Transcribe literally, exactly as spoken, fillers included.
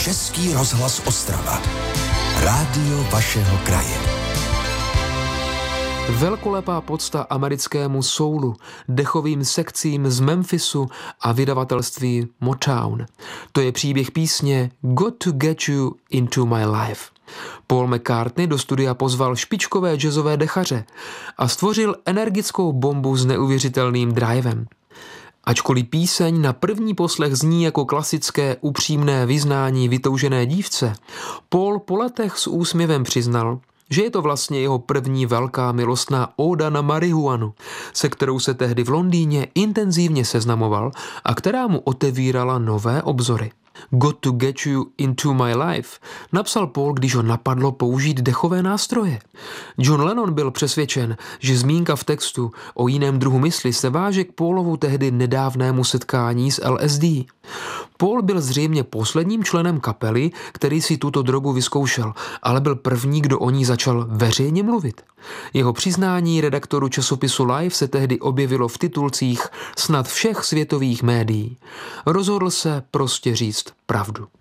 Český rozhlas Ostrava. Rádio vašeho kraje. Velkolepá pocta americkému soulu, dechovým sekcím z Memphisu a vydavatelství Motown. To je příběh písně Got to Get You Into My Life. Paul McCartney do studia pozval špičkové jazzové dechaře a stvořil energickou bombu s neuvěřitelným drivem. Ačkoliv píseň na první poslech zní jako klasické upřímné vyznání vytoužené dívce, Paul po letech s úsměvem přiznal, že je to vlastně jeho první velká milostná óda na marihuanu, se kterou se tehdy v Londýně intenzivně seznamoval a která mu otevírala nové obzory. Got to Get You Into My Life napsal Paul, když ho napadlo použít dechové nástroje. John Lennon byl přesvědčen, že zmínka v textu o jiném druhu mysli se váže k Paulovu tehdy nedávnému setkání s L S D. Paul byl zřejmě posledním členem kapely, který si tuto drogu vyzkoušel, ale byl první, kdo o ní začal veřejně mluvit. Jeho přiznání redaktoru časopisu Life se tehdy objevilo v titulcích snad všech světových médií. Rozhodl se prostě říct pravdu.